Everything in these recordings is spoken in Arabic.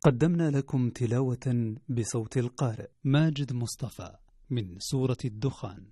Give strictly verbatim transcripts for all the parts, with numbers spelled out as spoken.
قدمنا لكم تلاوة بصوت القارئ ماجد مصطفى من سورة الدخان.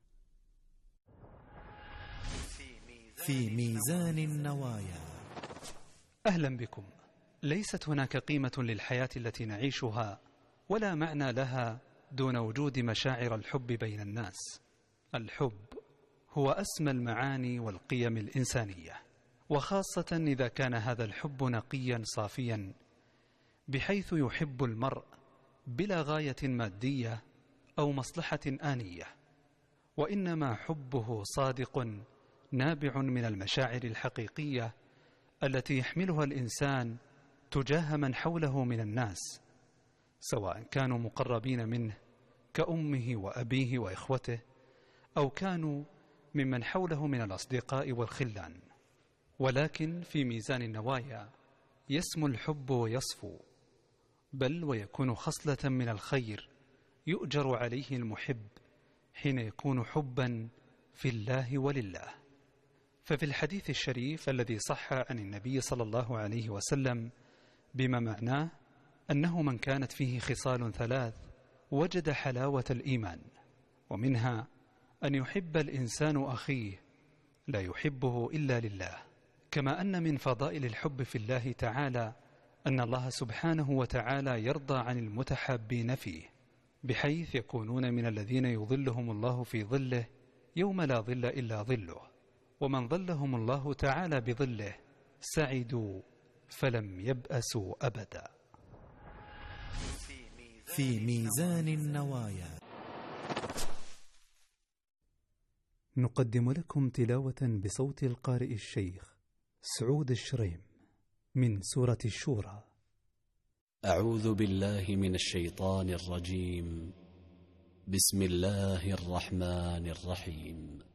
في ميزان النوايا. أهلا بكم. ليست هناك قيمة للحياة التي نعيشها ولا معنى لها دون وجود مشاعر الحب بين الناس. الحب هو أسمى المعاني والقيم الإنسانية، وخاصة إذا كان هذا الحب نقيا صافيا بحيث يحب المرء بلا غاية مادية أو مصلحة آنية، وإنما حبه صادق نابع من المشاعر الحقيقية التي يحملها الإنسان تجاه من حوله من الناس، سواء كانوا مقربين منه كأمه وأبيه وإخوته، أو كانوا ممن حوله من الأصدقاء والخلان. ولكن في ميزان النوايا يسمو الحب ويصفو، بل ويكون خصلة من الخير يؤجر عليه المحب حين يكون حبا في الله ولله. ففي الحديث الشريف الذي صح عن النبي صلى الله عليه وسلم بما معناه أنه من كانت فيه خصال ثلاث وجد حلاوة الإيمان، ومنها أن يحب الإنسان أخيه لا يحبه إلا لله. كما أن من فضائل الحب في الله تعالى أن الله سبحانه وتعالى يرضى عن المتحابين فيه، بحيث يكونون من الذين يظلهم الله في ظله يوم لا ظل إلا ظله، ومن ظلهم الله تعالى بظله سعدوا فلم يبأسوا أبدا. في ميزان النوايا. نقدم لكم تلاوة بصوت القارئ الشيخ سعود الشريم من سورة الشورى. أعوذ بالله من الشيطان الرجيم. بسم الله الرحمن الرحيم.